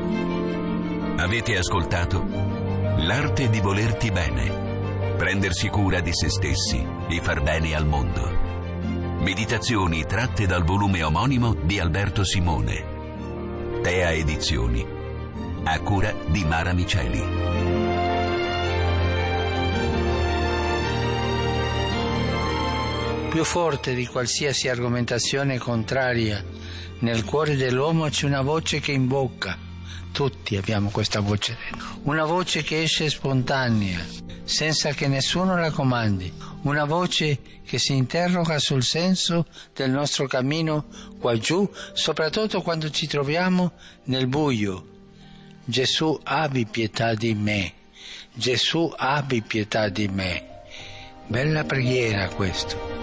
Avete ascoltato L'arte di volerti bene, prendersi cura di se stessi e far bene al mondo. Meditazioni tratte dal volume omonimo di Alberto Simone. Tea Edizioni, a cura di Mara Miceli. Più forte di qualsiasi argomentazione contraria, nel cuore dell'uomo c'è una voce che imbocca. Tutti abbiamo questa voce dentro. Una voce che esce spontanea, senza che nessuno la comandi. Una voce che si interroga sul senso del nostro cammino qua giù, soprattutto quando ci troviamo nel buio. Gesù, abbi pietà di me. Gesù, abbi pietà di me. Bella preghiera questo.